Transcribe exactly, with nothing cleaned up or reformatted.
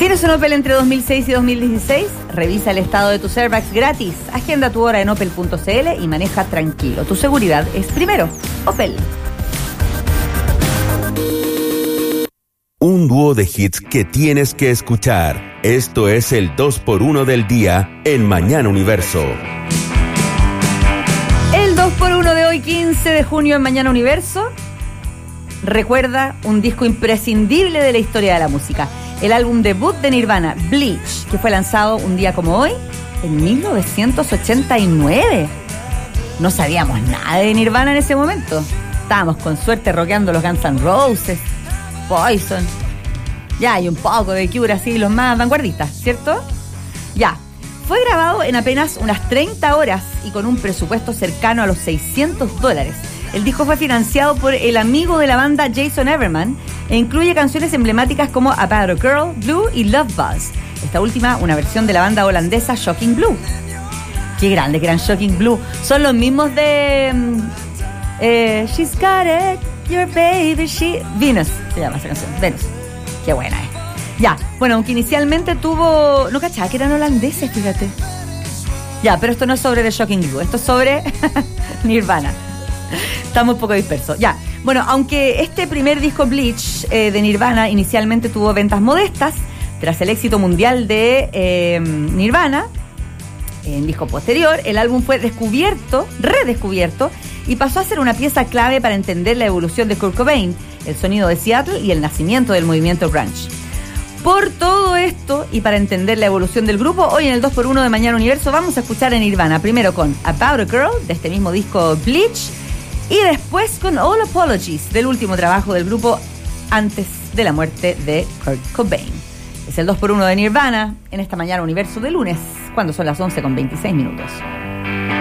¿Tienes un Opel entre dos mil seis y dos mil dieciséis? Revisa el estado de tus airbags gratis. Agenda tu hora en opel punto c l y maneja tranquilo. Tu seguridad es primero. Opel. Un dúo de hits que tienes que escuchar. Esto es el dos por uno del día en Mañana Universo. El dos por uno de hoy, quince de junio en Mañana Universo, recuerda un disco imprescindible de la historia de la música. El álbum debut de Nirvana, Bleach, que fue lanzado un día como hoy, en mil novecientos ochenta y nueve. No sabíamos nada de Nirvana en ese momento. Estábamos con suerte rockeando los Guns N' Roses, Poison, ya, y un poco de Cure, así, los más vanguardistas, ¿cierto? Ya. Fue grabado en apenas unas treinta horas y con un presupuesto cercano a los seiscientos dólares. El disco fue financiado por el amigo de la banda Jason Everman e incluye canciones emblemáticas como About a Girl, Blue y Love Buzz. Esta última, una versión de la banda holandesa Shocking Blue. Qué grande que eran Shocking Blue. Son los mismos de... Eh, She's got it, your baby, she... Venus, se llama esa canción, Venus. Qué buena es. Ya, bueno, aunque inicialmente tuvo... No cachaba que eran holandeses, fíjate. Ya, pero esto no es sobre The Shocking Blue, esto es sobre Nirvana. Estamos un poco dispersos. Ya, bueno, aunque este primer disco Bleach eh, de Nirvana inicialmente tuvo ventas modestas, tras el éxito mundial de eh, Nirvana, en disco posterior, el álbum fue descubierto, redescubierto, y pasó a ser una pieza clave para entender la evolución de Kurt Cobain, el sonido de Seattle y el nacimiento del movimiento grunge. Por todo esto, y para entender la evolución del grupo, hoy en el dos por uno de Mañana Universo vamos a escuchar a Nirvana, primero con About a Girl, de este mismo disco Bleach, y después con All Apologies, del último trabajo del grupo antes de la muerte de Kurt Cobain. Es el dos por uno de Nirvana en esta Mañana Universo de lunes, cuando son las once con veintiséis minutos.